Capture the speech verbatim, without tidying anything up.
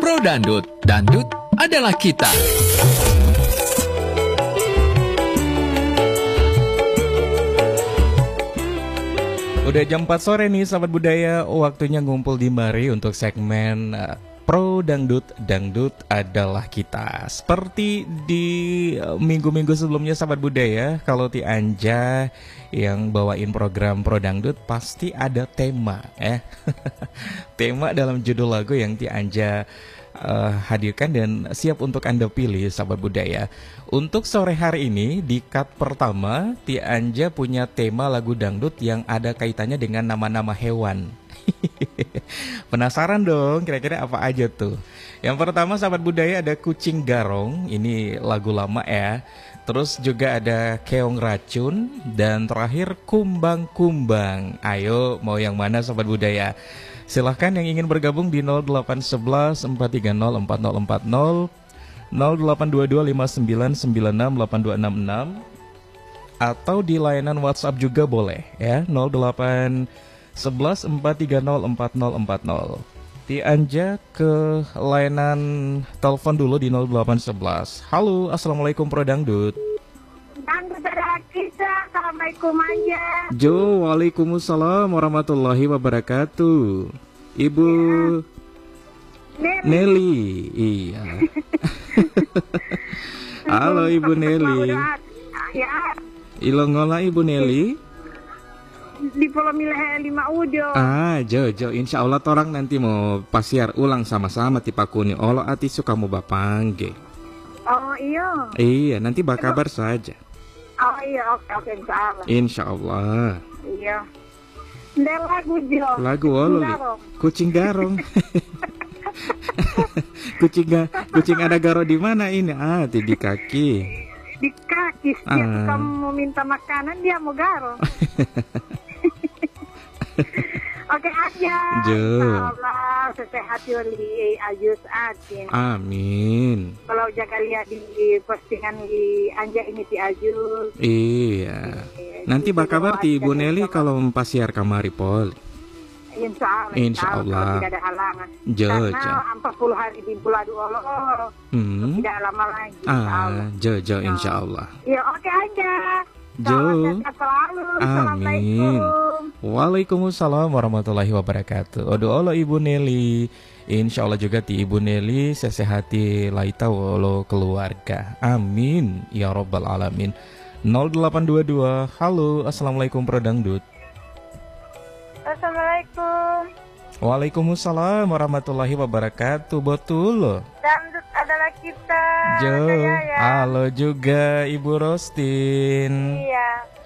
Pro Dangdut, Dangdut adalah kita. Udah jam empat sore nih sahabat budaya, waktunya ngumpul di mari untuk segmen uh, Pro Dangdut, Dangdut adalah kita. Seperti di uh, minggu-minggu sebelumnya sahabat budaya, kalau Ti Anja yang bawain program Pro Dangdut pasti ada tema eh. Tema dalam judul lagu yang Ti Anja Uh, hadirkan dan siap untuk Anda pilih sahabat budaya. Untuk sore hari ini di cut pertama, Ti Anja punya tema lagu dangdut yang ada kaitannya dengan nama-nama hewan. Penasaran dong kira-kira apa aja tuh? Yang pertama sahabat budaya ada kucing garong, ini lagu lama ya. Terus juga ada keong racun, dan terakhir kumbang-kumbang. Ayo mau yang mana sahabat budaya? Silahkan yang ingin bergabung di nol delapan satu satu empat tiga nol empat nol empat nol, nol delapan dua dua lima sembilan sembilan enam delapan dua enam enam, atau di layanan WhatsApp juga boleh ya, nol delapan satu satu empat tiga nol empat nol empat nol. Ti Anja ke layanan telepon dulu di nol delapan satu satu. Halo, assalamualaikum Pro Dangdut. Dangdut adalah kita. Assalamualaikum Anja. Jo, waalaikumsalam warahmatullahi wabarakatuh. Ibu ya. Nelly. Nelly, iya. Halo Ibu Nelly. Ya. Ilongola Ibu Nelly. Di Pulau Mileh lima Ujo. Ah, Jo, Jo, insya Allah torang nanti mau pasiar ulang sama-sama ti Pakuni. Olo ati suka mau bapangge. Oh iya. Iya, nanti bakabar saja. Oh iya, oke oke insya Allah. Insya Allah. Iya. Nel lagu Jo. Lagu olo li. Kucing garong. kucing ga, kucing ada garo di mana ini? Ah, di di kaki. Di kaki. Setiap Ah. kamu mau minta makanan dia mau garo. Oke aja. Jo. Allah sehat yoli ajus atin. Amin. Kalau jaga lihat di postingan di Anja ini si Ajus. Iya. Nanti bakabar ti Ibu Nelly kalau pasiar kamari pol. Insya Allah. Insya Allah. Kalau tidak ada halangan. Jo, Jo. Karena empat puluh hari di bulan Allah. Hmm. Tidak lama lagi. Insya Allah. Ah, Jo, Jo, insya Allah. Ya oke aja. Jo. Selamat sehat selalu. Amin. Assalamualaikum. Waalaikumsalam warahmatullahi wabarakatuh. Odo olo Ibu Nelly. Insya Allah juga ti Ibu Nelly sesehati laita wolo keluarga. Amin ya robbal alamin. nol delapan dua dua. Halo, assalamualaikum Pro Dangdut. Assalamualaikum. Waalaikumsalam warahmatullahi wabarakatuh. Betul. Dangdut adalah kita. Jo. Saya ya. Halo juga Ibu Rostin. Iya.